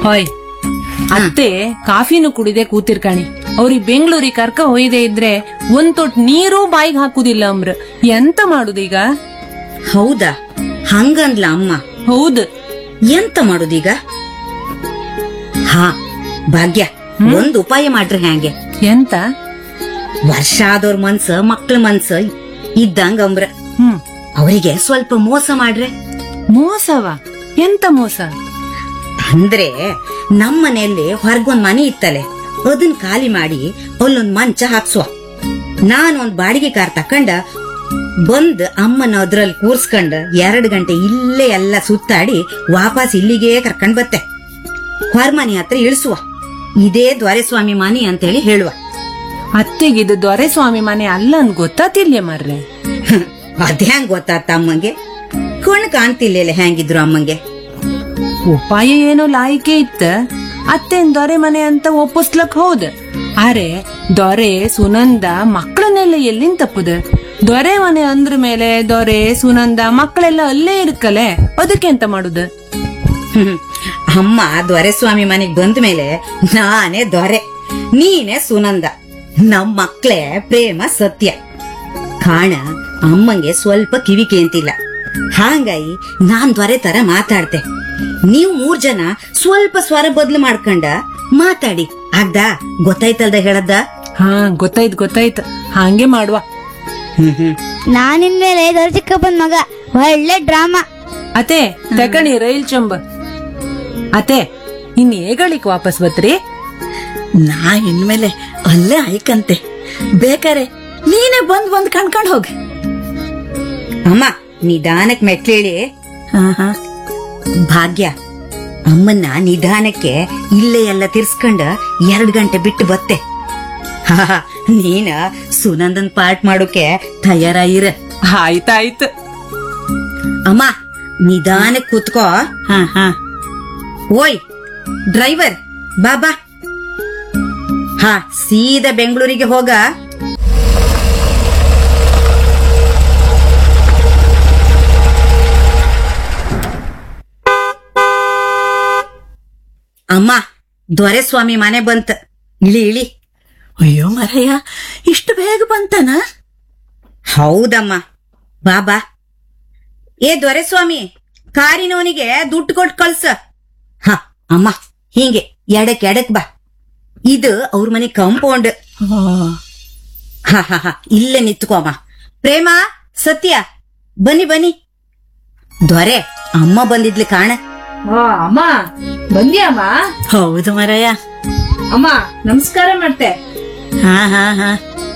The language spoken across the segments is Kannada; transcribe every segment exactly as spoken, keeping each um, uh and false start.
ಹೊಯ್ ಅತ್ತೆ ಕಾಫಿನೂ ಕುಡಿದೆ ಕೂತಿರ್ಕಾಣಿ ಅವ್ರಿಗೆ ಬೆಂಗಳೂರಿಗೆ ಕರ್ಕ ಹೊಯ್ದೆ ಇದ್ರೆ ಒಂದ್ ತೊಟ್ ನೀರು ಬಾಯಿಗೆ ಹಾಕುದಿಲ್ಲ ಅಮ್ರ ಎಂತ ಮಾಡುದೀಗ? ಹೌದಾ? ಹಂಗಂದ್ಲ ಅಮ್ಮ. ಹೌದ್. ಎಂತ ಮಾಡುದೀಗ? ಹಾ ಭಾಗ್ಯ, ಒಂದ್ ಉಪಾಯ ಮಾಡ್ರಿ. ಹ್ಯಾಂಗೆ? ಎಂತ? ವರ್ಷ ಆದವ್ರ ಮನ್ಸ ಮಕ್ಳ ಮನ್ಸ ಇದ್ದಂಗ ಅಂಬ್ರ. ಹ್ಮ್ ಅವರಿಗೆ ಸ್ವಲ್ಪ ಮೋಸ ಮಾಡ್ರೆ. ಮೋಸವಾ? ಎಂತ ಮೋಸ? ಅಂದ್ರೆ ನಮ್ ಮನೆಯಲ್ಲಿ ಹೊರಗೊಂದ್ ಮನೆ ಇತ್ತಲೆ, ಅದನ್ ಖಾಲಿ ಮಾಡಿ ಅಲ್ಲೊಂದ್ ಮಂಚ ಹಾಕ್ಸುವ. ನಾನೊಂದ್ ಬಾಡಿಗೆ ಕಾರ್ ತಕೊಂಡ ಬಂದ್ ಅಮ್ಮನ ಅದ್ರಲ್ಲಿ ಕೂರ್ಸ್ಕೊಂಡ್ ಎರಡ್ ಗಂಟೆ ಇಲ್ಲೇ ಎಲ್ಲ ಸುತ್ತಾಡಿ ವಾಪಸ್ ಇಲ್ಲಿಗೆ ಕರ್ಕೊಂಡ್ ಬತ್ತೆ. ಹೊರಮನೆ ಹತ್ರ ಇಳಿಸುವ. ಇದೇ ದೊರೆಸ್ವಾಮಿ ಮನೆ ಅಂತೇಳಿ ಹೇಳುವ. ಅತ್ತೆಗಿದು ದೊರೆಸ್ವಾಮಿ ಮನೆ ಅಲ್ಲ ಅನ್ ಗೊತ್ತಾತಿಲ್ಯ ಮಾರ್ರೆ. ಅದ್ಹ್ಯಾಂಗ್ ಗೊತ್ತಾತ ಅಮ್ಮಂಗೆ? ಕಣ್ ಕಾಣ್ತಿಲ್ಲ ಹೆಂಗಿದ್ರು ಅಮ್ಮಂಗೆ. ಉಪಾಯ ಏನೋ ಲಾಯಿಕೆ ಇತ್ತ. ಅತ್ತೆನ್ ದೊರೆ ಮನೆ ಅಂತ ಒಪ್ಪಿಸ್ಲಕ್ ಹೌದ್. ಆರೆ ದೊರೆ ಸುನಂದ ಮಕ್ಕಳನ್ನೆಲ್ಲ ಎಲ್ಲಿಂದ ತಪ್ಪುದ? ದೊರೆ ಮನೆ ಅಂದ್ರ ಮೇಲೆ ದೊರೆ ಸುನಂದ ಮಕ್ಕಳೆಲ್ಲ ಅಲ್ಲೇ ಇರ್ಕಲೆ, ಅದಕ್ಕೆಂತ ಮಾಡುದ? ಹ್ಮ್ ಅಮ್ಮ ದೊರೆಸ್ವಾಮಿ ಮನೆಗ್ ಬಂದ ಮೇಲೆ ನಾನೇ ದೊರೆ, ನೀನೇ ಸುನಂದ. ನಮ್ ಮಕ್ಳೇ ಪ್ರೇಮ ಸತ್ಯ. ಕಾಣ ಅಮ್ಮಂಗೆ ಸ್ವಲ್ಪ ಕಿವಿ ಕೇಂತಿಲ್ಲ. ಹಾಂಗಾಗಿ ನಾನ್ ದೊರೆ ತರ ಮಾತಾಡ್ತೆ. ನೀವ್ ಮೂರ್ ಜನ ಸ್ವಲ್ಪ ಸ್ವರ ಬದ್ಲು ಮಾಡ್ಕೊಂಡ ಮಾತಾಡಿ. ಆಗ್ದ? ಗೊತ್ತಾಯ್ತಲ್ದ ಹೇಳದ್ದ? ಹಾ ಗೊತ್ತಾಯ್ತು ಗೊತ್ತಾಯ್ತು, ಹಾಂಗೆ ಮಾಡುವ. ಹ್ಮ್ ಹ್ಮ್ ನಾನಿನ್ಮೇಲೆ ದೊರೆ ಚಿಕ್ಕಪ್ಪನ್ ಮಗ. ಒಳ್ಳೆ ಡ್ರಾಮಾ. ಅತೆ ತಕಣಿ ರೈಲ್ ಚಂಬ. ಅತೆ ಇನ್ ಏಗಳಿಕ್ ವಾಪಸ್ ಬತ್ರಿ? ನಾ ಇನ್ಮೇಲೆ ಅಲ್ಲೇ ಆಯ್ಕಂತೆ. ಬೇಕಾರೆ ನೀನೇ ಬಂದ್ ಬಂದ್ ಕಣ್ಕೊಂಡ್ ಹೋಗ. ಅಮ್ಮ ನಿಧಾನಕ್ ಮೆಟ್ಲೇಳಿ. ಭಾಗ್ಯ, ಅಮ್ಮನ್ನ ನಿಧಾನಕ್ಕೆ ಇಲ್ಲೇ ಎಲ್ಲ ತಿರ್ಸ್ಕೊಂಡ ಎರಡ್ ಗಂಟೆ ಬಿಟ್ಟು ಬತ್ತೆ. ಹಾ ನೀನ ಸುನಂದನ್ ಪಾರ್ಟ್ ಮಾಡೋಕೆ ತಯಾರಾಗಿರ. ಆಯ್ತಾಯ್ತು. ಅಮ್ಮ ನಿಧಾನಕ್ ಕೂತ್ಕೋ. ಹಾ ಹಾ ಓಯ್ ಡ್ರೈವರ್ ಬಾಬಾ. ಹಾ ಸೀದಾ ಬೆಂಗಳೂರಿಗೆ ಹೋಗ. ಅಮ್ಮ ದೊರೆಸ್ವಾಮಿ ಮನೆ ಬಂತ. ಇಳಿ ಇಳಿ. ಅಯ್ಯೋ ಮರಯ್ಯ, ಇಷ್ಟು ಬೇಗ ಬಂತನ? ಹೌದಮ್ಮ. ಬಾಬಾ. ಏ ದೊರೆಸ್ವಾಮಿ, ಕಾರಿನವನಿಗೆ ದುಡ್ಡು ಕೊಟ್ಟು ಕಳ್ಸ. ಹ ಅಮ್ಮ ಹಿಂಗೆ ಎಡಕ್ ಎಡಕ್ ಬಾ. ಇದು ಅವ್ರ ಮನೆ ಕಾಂಪೌಂಡ್. ಹ ಹ ಹ ಇಲ್ಲೇ ನಿತ್ಕೋ ಅಮ್ಮ. ಪ್ರೇಮ, ಸತ್ಯ ಬನ್ನಿ ಬನ್ನಿ. ದೊರೆ ಅಮ್ಮ ಬಂದಿದ್ಲಿ ಕಾಣ. ಅಮ್ಮ ಬಂದ್ಯಾಮ್ಮ? ಹೌದು ಮರಯ್ಯ. ಅಮ್ಮ ನಮಸ್ಕಾರ ಮಾಡ್ತೆ. ಹಾ ಹಾ ಹಾ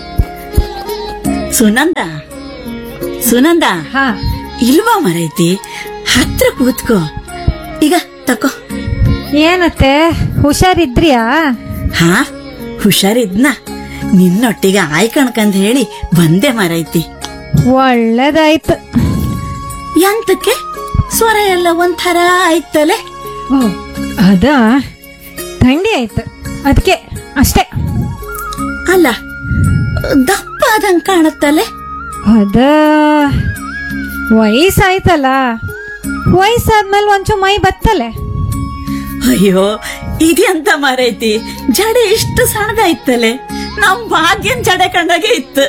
ಸುನಂದ, ಸುನಂದ ಹಾ ಇಲ್ವಾ ಮರೈತಿ? ಹತ್ರ ಕೂತ್ಕೋ. ಈಗ ತಕೋ. ಏನತ್ತೆ ಹುಷಾರಿದ್ರಿಯಾ? ಹಾ ಹುಷಾರಿದ್ನ. ನಿನ್ನೊಟ್ಟಿಗೆ ಆಯ್ಕಣ್ಕಂದ್ ಹೇಳಿ ಬಂದೆ ಮರೈತಿ. ಒಳ್ಳೇದಾಯ್ತು. ಎಂತಕ್ಕೆ ಸ್ವರ ಎಲ್ಲ ಒಂಥರ ಆಯ್ತಲೆ? ಓ ಅದ ಥಂಡಿ ಆಯ್ತು ಅದಕ್ಕೆ ಅಷ್ಟೇ. ಅಲ್ಲ ದಪ್ಪ ಆದಂಗ್ ಕಾಣತ್ತಲೆ? ಅದ ವಯಸ್ಸಾಯ್ತಲ್ಲ, ವಯಸ್ಸಾದ್ಮೇಲೆ ಒಂಚೂರು ಮೈ ಬತ್ತಲೆ. ಅಯ್ಯೋ ಇದೆಂತ ಮರೈತಿ, ಜಡೆ ಇಷ್ಟು ಸಣ್ಣದಾಯ್ತಲೆ. ನಮ್ ಭಾಗ್ಯನ್ ಜಡೆ ಕಂಡಾಗೆ ಇತ್ತು.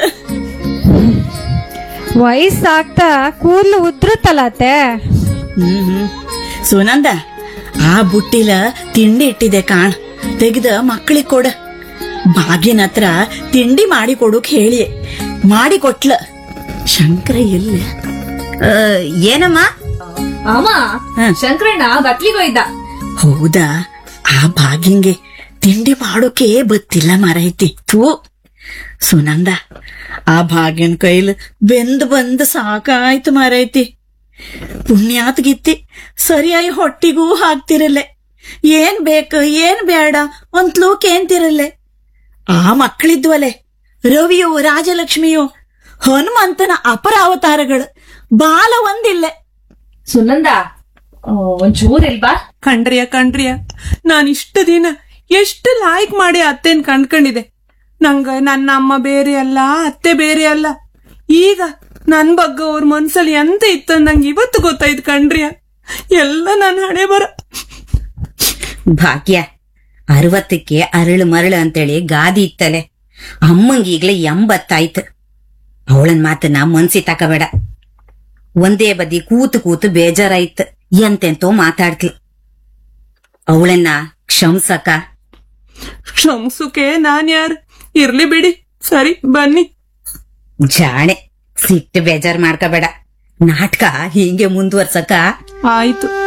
ವಯಸ್ಸಾಗ್ತಾ ಕೂದಲು ಉದ್ರುತ್ತಲ್ಲ ಅತ್ತೆ. ಹ್ಮ್ ಹ್ಮ್ ಸುನಂದ, ಆ ಬುಟ್ಟಿಲ ತಿಂಡಿ ಇಟ್ಟಿದೆ ಕಾಣ್, ತೆಗ್ದ ಮಕ್ಕಳಿಗೆ ಕೊಡ. ಭಾಗ್ಯನ ಹತ್ರ ತಿಂಡಿ ಮಾಡಿ ಕೊಡೋಕ್ ಹೇಳಿ ಮಾಡಿ ಕೊಟ್ಲ. ಶಂಕರ ಎಲ್ಲ? ಏನಮ್ಮ? ಅಮ್ಮ ಶಂಕರಣ್ಣ ಬಟ್ಲಿಗೋಯ್ದ. ಹೌದಾ? ಆ ಭಾಗ್ಯಂಗೆ ತಿಂಡಿ ಮಾಡೋಕೆ ಬತ್ತಿಲ್ಲ ಮರೈತಿ. ಥೂ ಸುನಂದ, ಆ ಭಾಗ್ಯನ್ ಕೈಲ್ ಬೆಂದ್ ಬಂದ್ ಸಾಕಾಯ್ತು ಮರೈತಿ. ಪುಣ್ಯಾತ್ ಗಿತ್ತಿ ಸರಿಯಾಗಿ ಹೊಟ್ಟಿಗೂ ಹಾಕ್ತಿರಲ್ಲೆ. ಏನ್ ಬೇಕು ಏನ್ ಬೇಡ ಒಂತ್ಲೂ ಕೇಂತಿರಲ್ಲೆ. ಆ ಮಕ್ಕಳಿದ್ವಲೆ, ರವಿಯೋ ರಾಜಲಕ್ಷ್ಮಿಯೋ ಹನುಮಂತನ ಅಪರ ಅವತಾರಗಳು, ಬಾಲ ಒಂದಿಲ್ಲೆ. ಸುನಂದ ಒಂಚೂರ್ ಇಲ್ವಾ? ಕಂಡ್ರಿಯ ಕಂಡ್ರಿಯ, ನಾನ್ ಇಷ್ಟು ದಿನ ಎಷ್ಟು ಲಾಯ್ಕ್ ಮಾಡಿ ಅತ್ತೆನ್ ಕಂಡ್ಕೊಂಡಿದೆ. ನಂಗ ನನ್ನ ಅಮ್ಮ ಬೇರೆ ಅಲ್ಲ, ಅತ್ತೆ ಬೇರೆ ಅಲ್ಲ. ಈಗ ನನ್ ಬಗ್ಗೆ ಅವ್ರ ಮನ್ಸಲ್ಲಿ ಎಂತ ಇತ್ತು ನಂಗೆ ಇವತ್ತು ಗೊತ್ತಾಯ್ತು ಕಣ್ರಿಯ. ಎಲ್ಲ ನನ್ ಹಣೆ ಬರ. ಭಾಗ್ಯ ಅರವತ್ತಕ್ಕೆ ಅರಳು ಮರಳು ಅಂತೇಳಿ ಗಾದಿ ಇತ್ತಲೆ. ಅಮ್ಮಂಗೀಗ್ಲೇ ಎಂಬತ್ತಾಯ್ತು. ಅವಳನ್ ಮಾತನ್ನ ಮನ್ಸಿ ತಕಬೇಡ. ಒಂದೇ ಬದಿ ಕೂತು ಕೂತು ಬೇಜಾರಾಯ್ತು. ಎಂತೆಂತೋ ಮಾತಾಡ್ತಿ. ಅವಳನ್ನ ಕ್ಷಮ್ಸಕ. ಕ್ಷಮ್ಸುಕೆ ನಾನ್ ಯಾರು? ಇರ್ಲಿ ಬಿಡಿ, ಸರಿ ಬನ್ನಿ. ಜಾಣೆ, ಸಿಟ್ಟು ಬೇಜಾರ್ ಮಾಡ್ಕೋಬೇಡ. ನಾಟಕ ಹೀಗೆ ಮುಂದುವರ್ಸಕ. ಆಯ್ತು.